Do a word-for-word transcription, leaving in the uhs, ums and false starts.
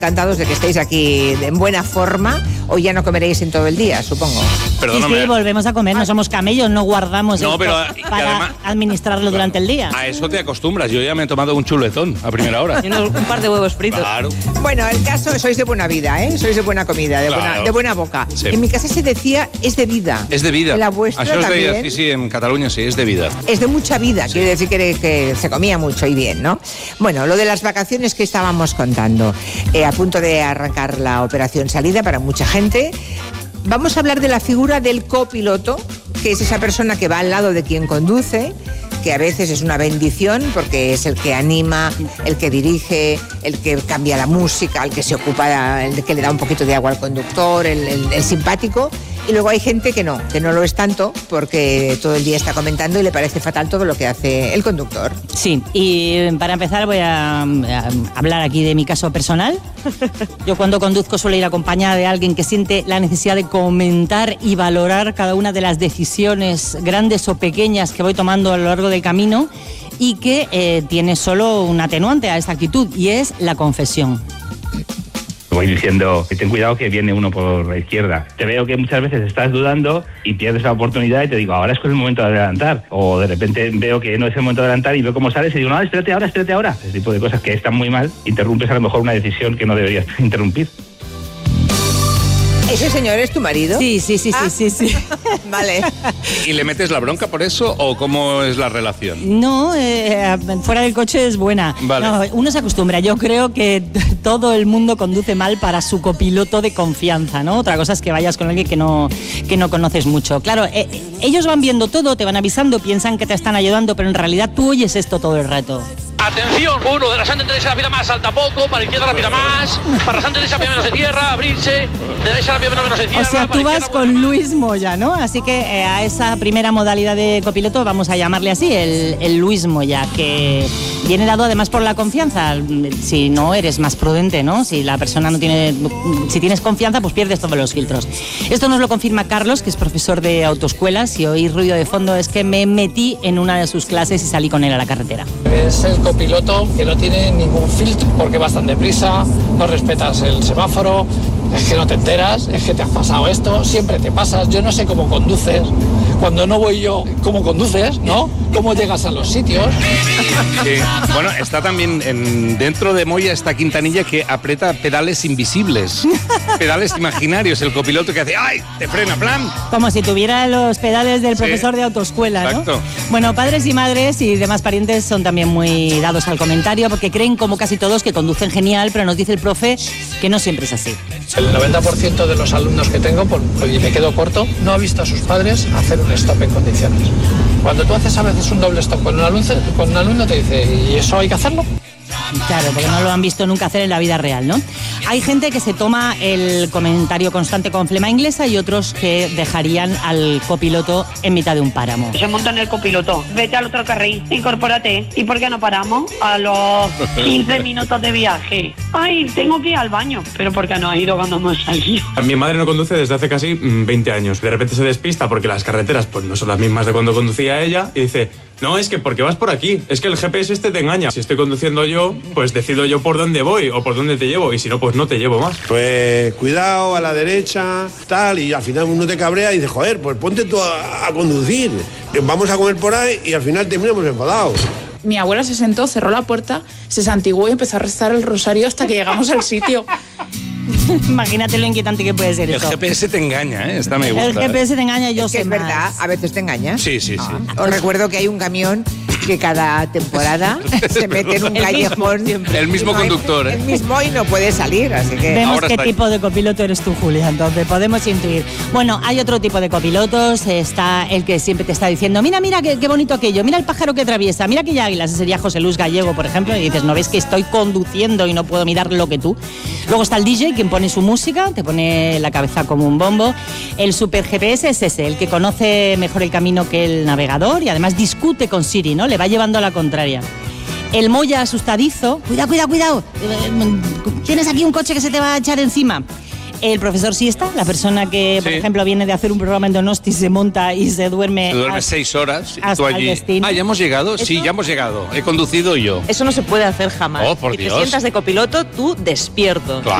Encantados de que estéis aquí en buena forma. Hoy ya no comeréis en todo el día, supongo. Perdóname. Sí, sí, volvemos a comer. No somos camellos, no guardamos No, esto pero, para además, administrarlo durante el día. A eso te acostumbras. Yo ya me he tomado un chuletón a primera hora. Y unos- un par de huevos fritos. Claro. Bueno, el caso, sois de buena vida, ¿eh? Sois de buena comida, de, Claro. buena, de buena boca. Sí. En mi casa se decía, es de vida. Es de vida. La vuestra Eso es de vida. también. Sí, sí, en Cataluña sí, es de vida. Es de mucha vida, quiere decir que, que se comía mucho y bien, ¿no? Bueno, lo de las vacaciones que estábamos contando, eh, a punto de arrancar la operación salida para mucha gente. Vamos a hablar de la figura del copiloto, que es esa persona que va al lado de quien conduce, que a veces es una bendición porque es el que anima, el que dirige, el que cambia la música, el que se ocupa, el que le da un poquito de agua al conductor, el, el- el simpático. Y luego hay gente que no, que no lo es tanto porque todo el día está comentando y le parece fatal todo lo que hace el conductor. Sí, y para empezar voy a, a hablar aquí de mi caso personal. Yo cuando conduzco suelo ir acompañada de alguien que siente la necesidad de comentar y valorar cada una de las decisiones grandes o pequeñas que voy tomando a lo largo del camino y que eh, tiene solo un atenuante a esta actitud y es la confesión. Voy diciendo, ten cuidado que viene uno por la izquierda. Te veo que muchas veces estás dudando y pierdes la oportunidad y te digo, ahora es el momento de adelantar. O de repente veo que no es el momento de adelantar y veo cómo sales y digo, no, espérate ahora, espérate ahora. Ese tipo de cosas que están muy mal, interrumpes a lo mejor una decisión que no deberías interrumpir. ¿Ese señor es tu marido? Sí, sí, sí, Ah. sí, sí, sí. Vale. ¿Y le metes la bronca por eso o cómo es la relación? No, eh, fuera del coche es buena. Vale. No, uno se acostumbra. Yo creo que todo el mundo conduce mal para su copiloto de confianza, ¿no? Otra cosa es que vayas con alguien que no, que no conoces mucho. Claro, eh, ellos van viendo todo, te van avisando, piensan que te están ayudando, pero en realidad tú oyes esto todo el rato. Atención, uno de la Santa Teresa la pida más, salta poco, para la izquierda la pida más, para la Santa Teresa la pida menos de tierra, abrirse, derecha la pida menos de tierra. O sea, para tú la vas izquierda, con Luis Moya, ¿no? Así que eh, a esa primera modalidad de copiloto vamos a llamarle así, el, el Luis Moya, que viene dado además por la confianza. Si no, eres más prudente, ¿no? Si la persona no tiene... Si tienes confianza, pues pierdes todos los filtros. Esto nos lo confirma Carlos, que es profesor de autoescuelas. Si oís ruido de fondo es que me metí en una de sus clases y salí con él a la carretera. Es el copiloto que no tiene ningún filtro porque vas tan deprisa, no respetas el semáforo, es que no te enteras, es que te has pasado esto, siempre te pasas, yo no sé cómo conduces, cuando no voy yo, cómo conduces, ¿no? ¿Cómo llegas a los sitios? Sí. Bueno, está también en, dentro de Moya esta Quintanilla que aprieta pedales invisibles, pedales imaginarios, el copiloto que hace ¡ay! Te frena, plan. Como si tuviera los pedales del Sí, profesor de autoescuela, ¿no? exacto. Bueno, padres y madres y demás parientes son también muy dados al comentario porque creen, como casi todos, que conducen genial, pero nos dice el profe que no siempre es así. El noventa por ciento de los alumnos que tengo, por, y me quedo corto, no ha visto a sus padres hacer un stop en condiciones. Cuando tú haces a veces un doble stop con un alumno, con un alumno te dice, ¿y eso hay que hacerlo? Claro, porque no lo han visto nunca hacer en la vida real, ¿no? Hay gente que se toma el comentario constante con flema inglesa y otros que dejarían al copiloto en mitad de un páramo. Se monta en el copiloto, vete al otro carril, incorpórate. ¿Y por qué no paramos? A los quince minutos de viaje. Ay, tengo que ir al baño. ¿Pero por qué no has ido cuando hemos salido? Mi madre no conduce desde hace casi mm, veinte años. De repente se despista porque las carreteras pues no son las mismas de cuando conducía ella y dice, no, es que porque vas por aquí, es que el G P S este te engaña. Si estoy conduciendo yo, pues decido yo por dónde voy o por dónde te llevo y si no, pues no te llevo más. Pues cuidado, a la derecha, tal, y al final uno te cabrea y dice, joder, pues ponte tú a, a conducir. Vamos a comer por ahí y al final terminamos enfadados. Mi abuela se sentó, cerró la puerta, se santiguó y empezó a rezar el rosario hasta que llegamos al sitio. Imagínate lo inquietante que puede ser El eso. G P S te engaña, ¿eh? Esta me gusta. El G P S te engaña, yo Es que sé es más. verdad, a veces te engaña. Sí, sí, sí. Os recuerdo que hay un camión que cada temporada se mete en un El callejón. mismo, El mismo Y no hay- conductor, ¿eh? El mismo y no puede salir, así que... Vemos Ahora qué está ahí. tipo de copiloto eres tú, Julia, entonces podemos intuir. Bueno, hay otro tipo de copilotos, está el que siempre te está diciendo, mira, mira, qué, qué bonito aquello, mira el pájaro que atraviesa, mira aquella águila, ese sería José Luis Gallego, por ejemplo, y dices, ¿no ves que estoy conduciendo y no puedo mirar lo que tú? Luego está el D J, quien pone su música, te pone la cabeza como un bombo. El super G P S es ese, el que conoce mejor el camino que el navegador y además discute con Siri, ¿no? Le va llevando a la contraria. El Moya asustadizo, cuidado, cuidado, cuidado, eh, tienes aquí un coche que se te va a echar encima. El profesor siesta, la persona que, por Sí. ejemplo, viene de hacer un programa en Donosti, se monta y se duerme. Se duerme hasta- seis horas y hasta tú el allí. destino. Ah, ¿ya hemos llegado? Sí, Eso- ya hemos llegado. He conducido yo. Eso no se puede hacer jamás. Oh, por si Dios. te sientas de copiloto, tú despierto. Claro.